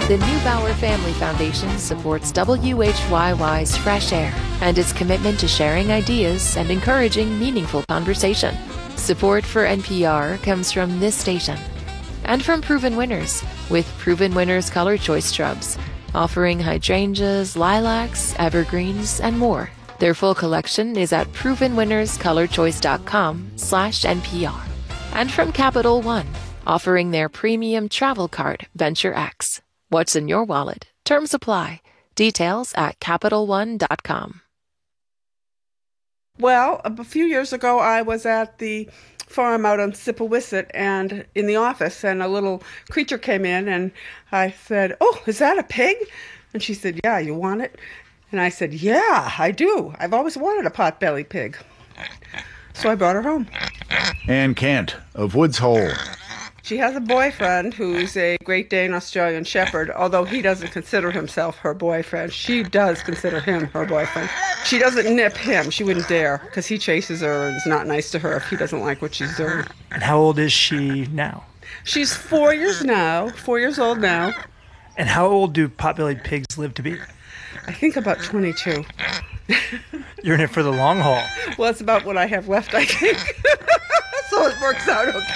The Neubauer Family Foundation supports WHYY's Fresh Air and its commitment to sharing ideas and encouraging meaningful conversation. Support for NPR comes from this station and from Proven Winners with Proven Winners Color Choice Shrubs, offering hydrangeas, lilacs, evergreens, and more. Their full collection is at provenwinnerscolorchoice.com/NPR. And from Capital One, offering their premium travel card, Venture X. What's in your wallet? Terms apply. Details at CapitalOne.com. Well, a few years ago, I was at the farm out on Sippawisset and in the office, and a little creature came in, and I said, "Oh, is that a pig?" And she said, "Yeah, you want it?" And I said, "Yeah, I do. I've always wanted a pot-bellied pig." So I brought her home. Ann Kent of Woods Hole. She has a boyfriend who's a Great Dane Australian Shepherd, although he doesn't consider himself her boyfriend. She does consider him her boyfriend. She doesn't nip him. She wouldn't dare, because he chases her and is not nice to her if he doesn't like what she's doing. And how old is she now? She's 4 years old now. And how old do pot-bellied pigs live to be? I think about 22. You're in it for the long haul. Well, it's about what I have left, I think. So it works out okay.